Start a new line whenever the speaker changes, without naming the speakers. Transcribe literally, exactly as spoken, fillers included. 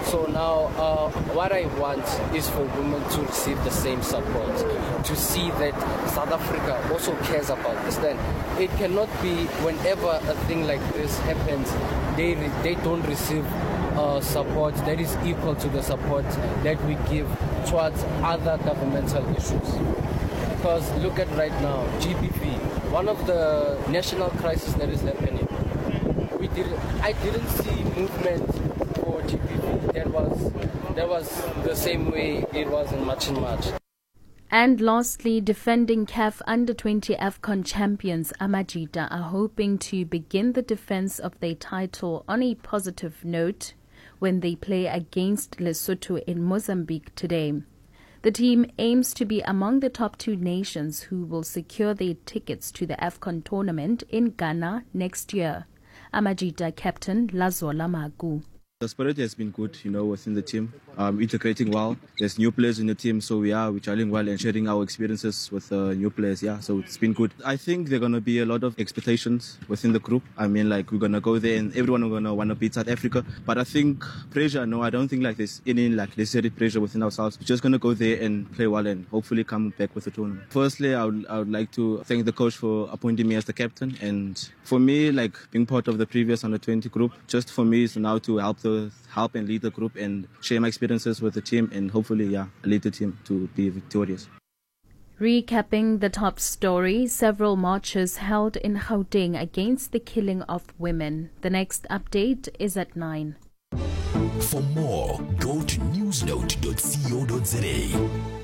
So now uh, what I want is for women to receive the same support, to see that South Africa also cares about this. Then it cannot be whenever a thing like this happens, they re- they don't receive uh, support that is equal to the support that we give towards other governmental issues. Because look at right now, G B V, one of the national crises that is happening. We did I didn't see movement for G B V that was that was the same way it was in March and March.
And lastly, defending C A F under twenty AFCON champions Amajita are hoping to begin the defense of their title on a positive note when they play against Lesotho in Mozambique today. The team aims to be among the top two nations who will secure their tickets to the AFCON tournament in Ghana next year. Amajita captain Lazola Magu.
The spirit has been good, you know, within the team, um, integrating well. There's new players in the team, so we are we're gelling well and sharing our experiences with uh, new players. Yeah, so it's been good. I think there are gonna be a lot of expectations within the group. I mean, like we're gonna go there and everyone is gonna wanna beat South Africa. But I think pressure, no, I don't think like there's any like necessary pressure within ourselves. We're just gonna go there and play well and hopefully come back with the tournament. Firstly, I would I would like to thank the coach for appointing me as the captain, and for me, like being part of the previous under twenty group, just for me is now to help the help and lead the group and share my experiences with the team and hopefully, yeah, lead the team to be victorious.
Recapping the top story, several marches held in Gauteng against the killing of women. The next update is at nine.
For more, go to newsnote dot co dot za.